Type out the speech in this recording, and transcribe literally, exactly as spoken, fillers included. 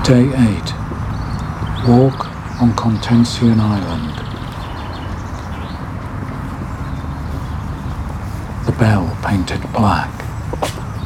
Day eight. Walk on Contention Island. The bell painted black.